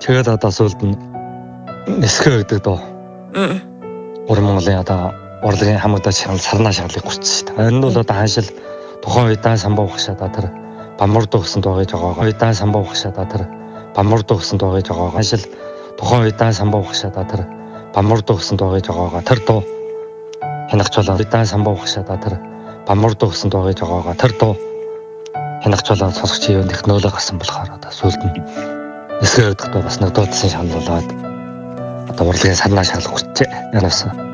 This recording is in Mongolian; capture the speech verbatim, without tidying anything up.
Тэгээд одоо сүүлд нь нэсгэ гэдэг доо. Аа. Уран Монголын одоо урлагийн хамгаалалт шагнал сарнаа шагналыг гурцсан шүү дээ. Энэ нь бол одоо ханшил тухайн үеийн самбуу багшаа тэр баммар дуугсан дуугаж байгаа. Үеийн самбуу багшаа тэр баммар дуугсан дуугаж байгаа. Ханшил тухайн үеийн самбуу багшаа тэр баммар дуугсан дуугаж байгаа. Тэр дуу хянагчлаа. Үеийн самбуу багшаа тэр баммар дуугсан дуугаж байгаа. Тэр дуу хянагчлаа сонсогч юунд их нөөлө гасан болохоор одоо сүүлд нь нэсгэ гэдэг дуу бас нэг дуудсан шагнал болоод одоо урлагийн сарнаа шагнал гурцжээ. Янаас